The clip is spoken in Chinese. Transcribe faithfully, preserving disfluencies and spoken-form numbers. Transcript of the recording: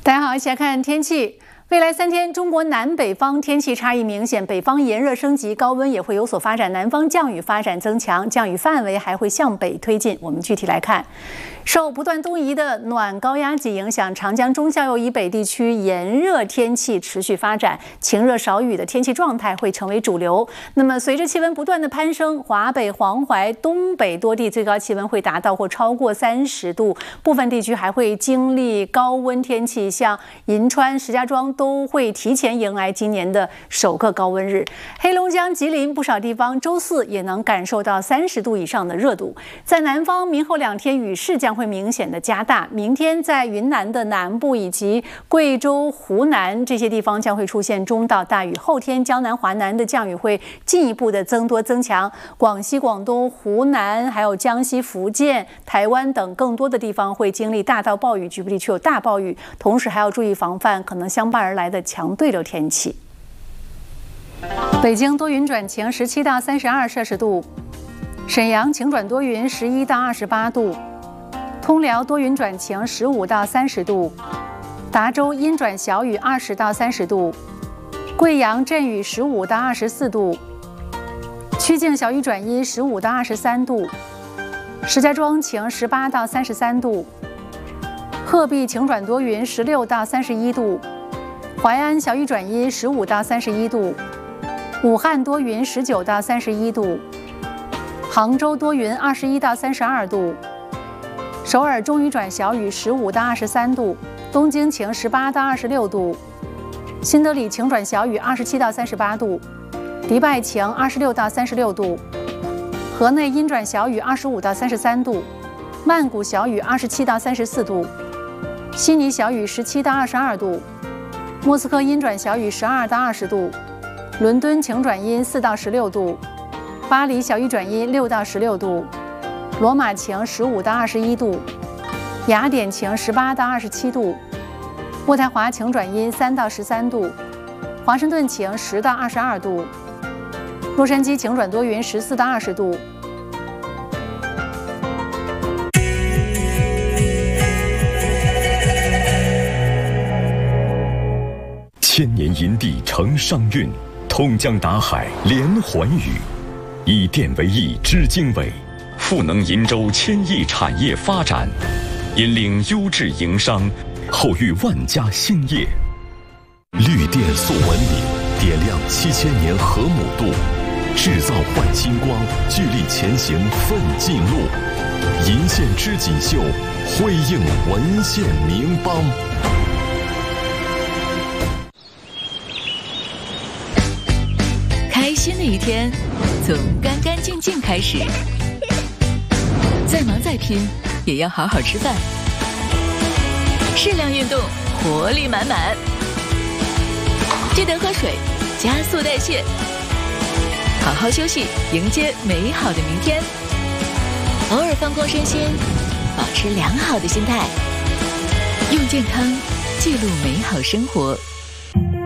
大家好，一起来看天气。未来三天，中国南北方天气差异明显，北方炎热升级，高温也会有所发展，南方降雨发展增强，降雨范围还会向北推进。我们具体来看，受不断东移的暖高压脊影响，长江中下游以北地区炎热天气持续发展，晴热少雨的天气状态会成为主流。那么，随着气温不断的攀升，华北、黄淮、东北多地最高气温会达到或超过三十度，部分地区还会经历高温天气，像银川、石家庄都会提前迎来今年的首个高温日。黑龙江、吉林不少地方周四也能感受到三十度以上的热度。在南方，明后两天雨势将会明显的加大。明天在云南的南部以及贵州、湖南这些地方将会出现中到大雨。后天江南、华南的降雨会进一步的增多增强。广西、广东、湖南还有江西、福建、台湾等更多的地方会经历大到暴雨，局部地区有大暴雨，同时还要注意防范可能相伴而来的强对流天气。北京多云转晴，十七到三十二摄氏度；沈阳晴转多云，十一到二十八度；通辽多云转晴，十五到三十度；达州阴转小雨，二十到三十度；贵阳阵雨，十五到二十四度；曲靖小雨转阴，十五到二十三度；石家庄晴，十八到三十三度；鹤壁晴转多云，十六到三十一度；淮安小雨转阴，十五到三十一度；武汉多云，十九到三十一度；杭州多云，二十一到三十二度；首尔中雨转小雨，十五到二十三度；东京晴，十八到二十六度；新德里晴转小雨，二十七到三十八度；迪拜晴，二十六到三十六度；河内阴转小雨，二十五到三十三度；曼谷小雨，二十七到三十四度；悉尼小雨，十七到二十二度；莫斯科阴转小雨，十二到二十度；伦敦晴转阴，四到十六度；巴黎小雨转阴，六到十六度；罗马晴，十五到二十一度；雅典晴，十八到二十七度；渥太华晴转阴，三到十三度；华盛顿晴，十到二十二度；洛杉矶晴转多云，十四到二十度。 千年银地成商运，通江达海连环雨，以电为翼，知经纬，赋能银州千亿产业发展，引领优质营商，后育万家兴业。绿电塑文明，点亮七千年河姆渡，制造焕金光，聚力前行奋进路。银线织锦绣，辉映文献名邦。 开心的一天从干干净净开始，再忙再拼也要好好吃饭，适量运动，活力满满，记得喝水，加速代谢，好好休息，迎接美好的明天。偶尔放空身心，保持良好的心态，用健康记录美好生活。